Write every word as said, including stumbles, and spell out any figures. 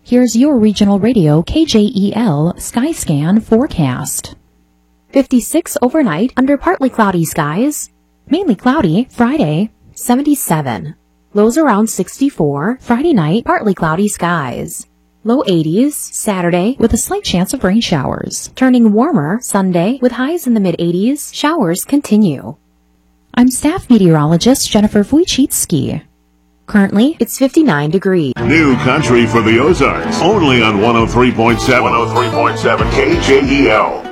Here's your regional radio K J E L Skyscan forecast. fifty-six overnight under partly cloudy skies. Mainly cloudy Friday, seventy-seven. Lows around sixty-four. Friday night, partly cloudy skies. Low eighties Saturday with a slight chance of rain showers. Turning warmer Sunday with highs in the mid-eighties. Showers continue. I'm staff meteorologist Jennifer Wojcicki. Currently, it's fifty-nine degrees. New country for the Ozarks. Only on one oh three point seven. one oh three point seven K J E L.